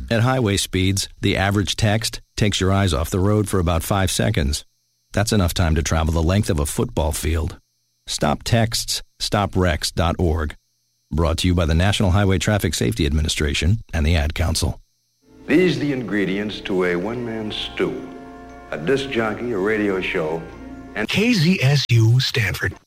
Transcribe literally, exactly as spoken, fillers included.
At highway speeds, the average text takes your eyes off the road for about five seconds. That's enough time to travel the length of a football field. Stop texts, stop wrecks dot org. Brought to you by the National Highway Traffic Safety Administration and the Ad Council. These are the ingredients to a one-man stew. A disc jockey, a radio show, and K Z S U Stanford.